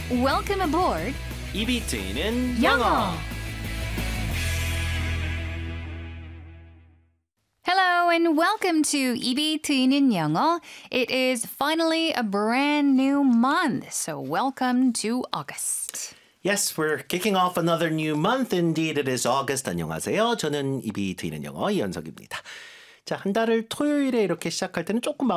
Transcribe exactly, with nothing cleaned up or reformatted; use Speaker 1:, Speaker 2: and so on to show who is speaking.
Speaker 1: Welcome aboard
Speaker 2: 입이 트이는
Speaker 1: 영어. Hello and welcome to 입이 트이는 영어. It is finally a brand new month, so welcome to August.
Speaker 2: Yes, we're kicking off another new month. Indeed, it is August. 안녕하세요. 저는 입이 트이는 영어 이현석입니다. 자, 한 달을 토요일에 이렇게 시작할 때는 조금